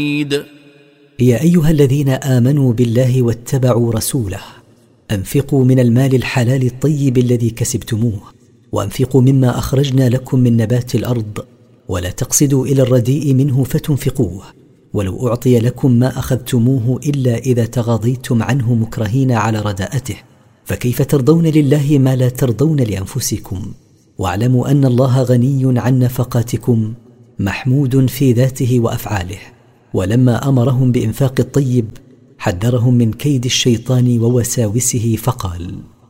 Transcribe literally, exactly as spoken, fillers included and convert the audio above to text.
يا أيها الذين آمنوا بالله واتبعوا رسوله أنفقوا من المال الحلال الطيب الذي كسبتموه، وأنفقوا مما أخرجنا لكم من نبات الأرض، ولا تقصدوا إلى الرديء منه فتنفقوه، ولو أعطي لكم ما أخذتموه إلا إذا تغاضيتم عنه مكرهين على رداءته، فكيف ترضون لله ما لا ترضون لأنفسكم؟ واعلموا أن الله غني عن نفقاتكم محمود في ذاته وأفعاله. ولما أمرهم بإنفاق الطيب حذرهم من كيد الشيطان ووساوسه فقال: